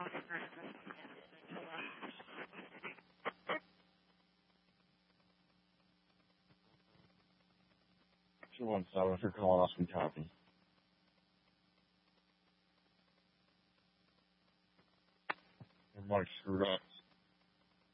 217 for calling us from copy. Your mic screwed up.